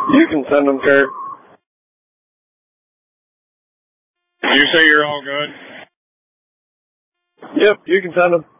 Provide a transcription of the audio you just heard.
You can send them, Kurt. You say you're all good? Yep, you can send them.